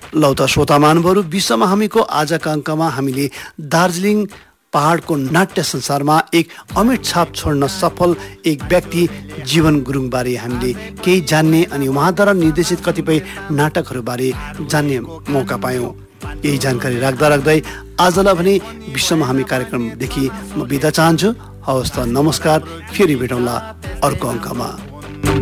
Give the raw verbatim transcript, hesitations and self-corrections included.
लौ त श्रोता महानुभावहरू, विश्वमा हामीको आजका अङ्कमा हामीले दार्जिलिङ पहाडको नाट्य संसारमा एक अमिट छाप छोड्न सफल एक व्यक्ति जीवन गुरुङबारे हामीले केही जान्ने अनि उहाँद्वारा निर्देशित कतिपय नाटकहरूबारे जान्ने मौका पायौँ। यही जानकारी राख्दा राख्दै आजलाई भने विश्वमा हामी कार्यक्रमदेखि म बिदा चाहन्छु। हवस् त, नमस्कार, फेरि भेटौँला अर्को अङ्कमा।